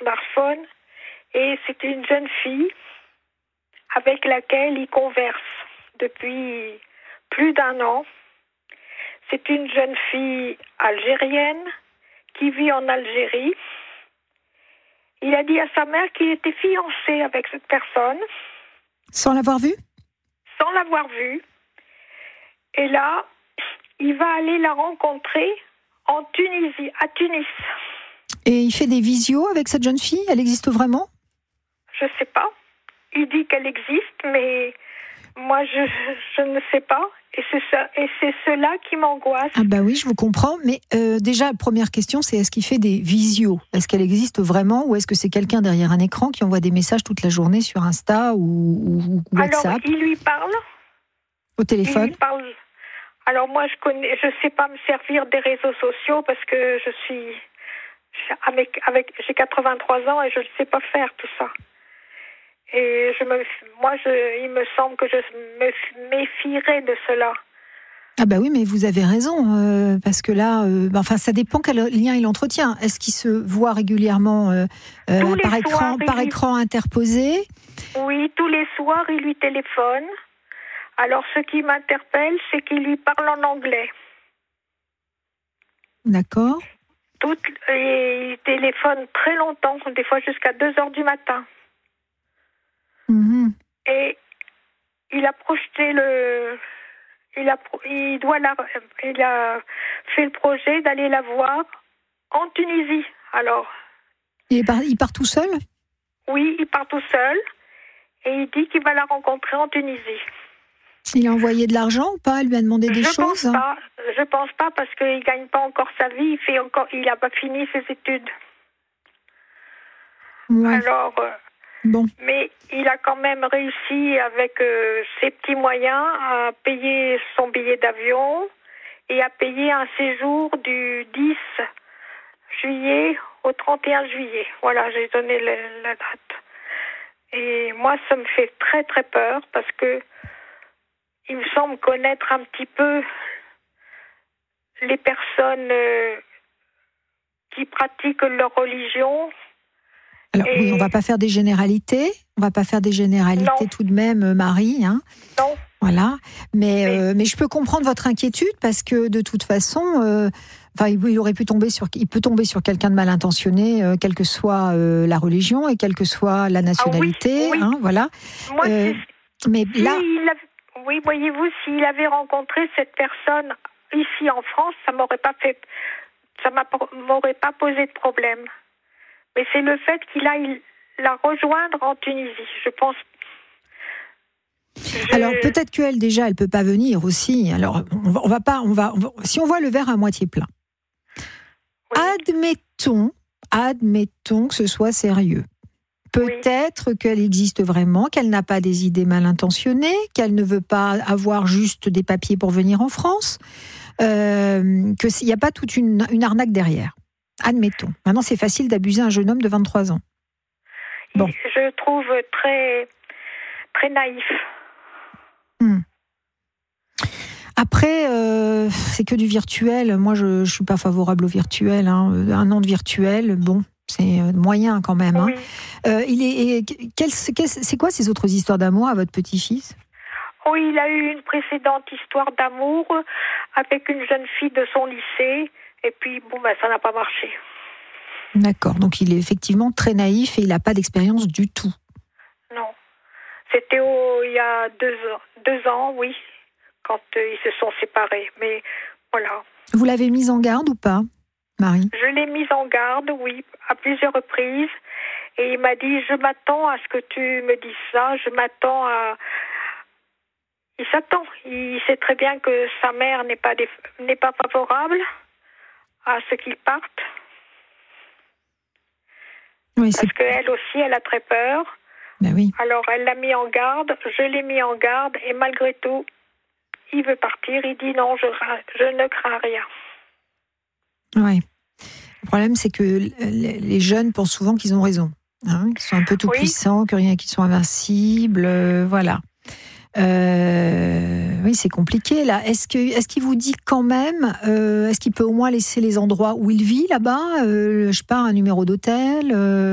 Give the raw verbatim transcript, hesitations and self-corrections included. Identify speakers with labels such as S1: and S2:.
S1: smartphone et c'est une jeune fille avec laquelle il converse depuis plus d'un an. C'est une jeune fille algérienne qui vit en Algérie. Il a dit à sa mère qu'il était fiancé avec cette personne.
S2: Sans l'avoir vue ?
S1: Sans l'avoir vue. Et là, il va aller la rencontrer en Tunisie, à Tunis.
S2: Et il fait des visios avec cette jeune fille ? Elle existe vraiment ?
S1: Je sais pas. Il dit qu'elle existe, mais moi, je, je ne sais pas. Et c'est, ça, et c'est cela qui m'angoisse.
S2: Ah bah oui, je vous comprends. Mais euh, déjà, première question, c'est est-ce qu'il fait des visios ? Est-ce qu'elle existe vraiment ? Ou est-ce que c'est quelqu'un derrière un écran qui envoie des messages toute la journée sur Insta ou, ou, ou WhatsApp ?
S1: Alors, il lui parle.
S2: Au téléphone ?
S1: Il lui parle. Alors moi, je connais, je sais pas me servir des réseaux sociaux parce que je suis avec, avec, j'ai quatre-vingt-trois ans et je ne sais pas faire tout ça. Et je me, moi, je, il me semble que je me méfierais de cela.
S2: Ah bah oui, mais vous avez raison, euh, parce que là, euh, bah, enfin, ça dépend quel lien il entretient. Est-ce qu'il se voit régulièrement euh, euh, par écran, par lui... écran interposé ?
S1: Oui, tous les soirs, il lui téléphone. Alors, ce qui m'interpelle, c'est qu'il lui parle en anglais.
S2: D'accord.
S1: Tout, et il téléphone très longtemps, des fois jusqu'à deux heures du matin.
S2: Mmh.
S1: Et il a projeté le... Il a, il, doit la, il a fait le projet d'aller la voir en Tunisie. Alors,
S2: il part, il part tout seul ?
S1: Oui, il part tout seul. Et il dit qu'il va la rencontrer en Tunisie.
S2: Il a envoyé de l'argent ou pas ? Il lui a demandé des
S1: je
S2: choses ?
S1: pense pas. Je pense pas parce qu'il gagne pas encore sa vie. Il fait encore. Il a pas fini ses études.
S2: Ouais.
S1: Alors. Euh,
S2: bon.
S1: Mais il a quand même réussi avec euh, ses petits moyens à payer son billet d'avion et à payer un séjour du dix juillet au trente et un juillet. Voilà, j'ai donné le, la date. Et moi, ça me fait très très peur parce que il me semble connaître un petit peu les personnes euh, qui pratiquent leur religion.
S2: Alors et... oui, on ne va pas faire des généralités, on ne va pas faire des généralités non. tout de même, Marie. Hein.
S1: Non.
S2: Voilà, mais, mais... Euh, mais je peux comprendre votre inquiétude parce que de toute façon, euh, enfin, il aurait pu tomber sur, il peut tomber sur quelqu'un de mal intentionné, euh, quelle que soit euh, la religion et quelle que soit la nationalité.
S1: Ah oui, oui.
S2: Hein, voilà.
S1: Moi,
S2: euh, mais
S1: si
S2: là,
S1: il avait... oui, voyez-vous, s'il avait rencontré cette personne ici en France, ça m'aurait pas fait, ça m'aurait pas posé de problème. Mais c'est le fait qu'il aille la rejoindre en Tunisie, je pense. Je...
S2: Alors peut-être qu'elle déjà, elle peut pas venir aussi. Alors on va, on va pas, on va, on va, si on voit le verre à moitié plein, oui. admettons, admettons que ce soit sérieux. Peut-être oui. qu'elle existe vraiment, qu'elle n'a pas des idées mal intentionnées, qu'elle ne veut pas avoir juste des papiers pour venir en France, euh, qu'il n'y a pas toute une, une arnaque derrière. Admettons. Maintenant, c'est facile d'abuser un jeune homme de vingt-trois ans.
S1: Bon. Je trouve très, très naïf.
S2: Hmm. Après, euh, c'est que du virtuel. Moi, je ne suis pas favorable au virtuel. Hein. Un an de virtuel, bon, c'est moyen quand même. Hein.
S1: Oui.
S2: Euh, il est, quel, quel, c'est quoi ces autres histoires d'amour à votre petit-fils ?
S1: Oh, il a eu une précédente histoire d'amour avec une jeune fille de son lycée. Et puis, bon, ben, ça n'a pas marché.
S2: D'accord. Donc, il est effectivement très naïf et il n'a pas d'expérience du tout.
S1: Non. C'était au, il y a deux ans, deux ans, oui, quand euh, ils se sont séparés. Mais voilà.
S2: Vous l'avez mise en garde ou pas, Marie ?
S1: Je l'ai mise en garde, oui, à plusieurs reprises. Et il m'a dit, je m'attends à ce que tu me dises ça. Je m'attends à... Il s'attend. Il sait très bien que sa mère n'est pas, des... n'est pas favorable à ce qu'ils partent.
S2: Oui,
S1: Parce qu'elle aussi, elle a très peur.
S2: Ben oui.
S1: Alors, elle l'a mis en garde, je l'ai mis en garde, et malgré tout, il veut partir. Il dit non, je, je ne crains rien.
S2: Oui. Le problème, c'est que les jeunes pensent souvent qu'ils ont raison. Hein, qu'ils sont un peu tout-puissants, oui. que rien, qu'ils sont invincibles, euh, voilà. Euh, oui, c'est compliqué là. Est-ce que, est-ce qu'il vous dit quand même, euh, est-ce qu'il peut au moins laisser les endroits où il vit là-bas, euh, je sais pas, un numéro d'hôtel, euh,